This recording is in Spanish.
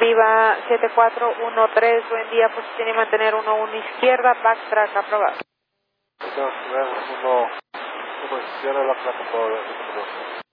Viva 7413, buen día, posición y mantener 11 izquierda, backtrack aprobado. Entonces, 1 izquierda, la placa por